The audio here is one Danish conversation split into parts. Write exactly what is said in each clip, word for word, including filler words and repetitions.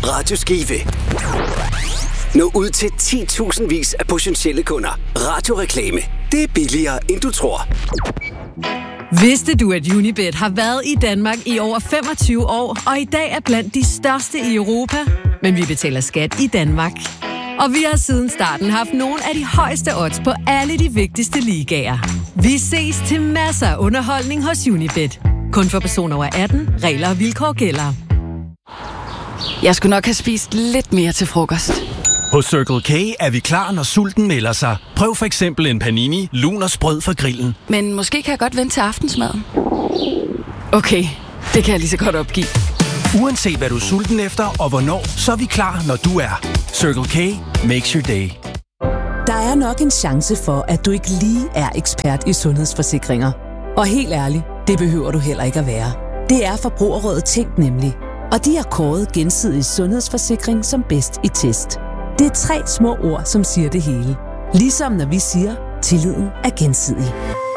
Radio Skive. Nå ud til ti tusind vis af potentielle kunder. Radioreklame. Det er billigere, end du tror. Vidste du, at Unibet har været i Danmark i over femogtyve år, og i dag er blandt de største i Europa? Men vi betaler skat i Danmark. Og vi har siden starten haft nogle af de højeste odds på alle de vigtigste ligaer. Vi ses til masser af underholdning hos Unibet. Kun for personer over atten. Regler og vilkår gælder. Jeg skulle nok have spist lidt mere til frokost. Hos Circle K er vi klar, når sulten melder sig. Prøv for eksempel en panini, lun og sprød fra grillen. Men måske kan jeg godt vente til aftensmaden. Okay, det kan jeg lige så godt opgive. Uanset hvad du er sulten efter og hvornår, så er vi klar, når du er. Circle K makes your day. Der er nok en chance for, at du ikke lige er ekspert i sundhedsforsikringer. Og helt ærligt, det behøver du heller ikke at være. Det er Forbrugerrådet Tænk nemlig. Og de har kåret Gensidig Sundhedsforsikring som bedst i test. Det er tre små ord, som siger det hele. Ligesom når vi siger, tilliden er gensidig.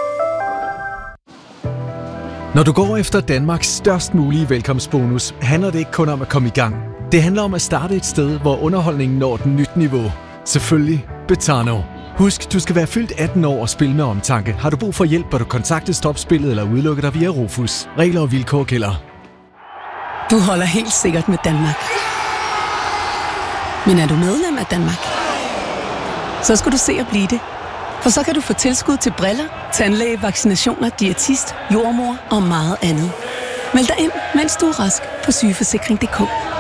Når du går efter Danmarks størst mulige velkomstbonus, handler det ikke kun om at komme i gang. Det handler om at starte et sted, hvor underholdningen når et nyt niveau. Selvfølgelig Betano. Husk, du skal være fyldt atten år og spille med omtanke. Har du brug for hjælp, bør du kontakte Stopspillet eller udelukke dig via Rufus. Regler og vilkår gælder. Du holder helt sikkert med Danmark. Men er du medlem af Danmark? Så skal du se at blive det. For så kan du få tilskud til briller, tandlæge, vaccinationer, diætist, jordmor og meget andet. Meld dig ind, mens du er rask på sygeforsikring punktum d k.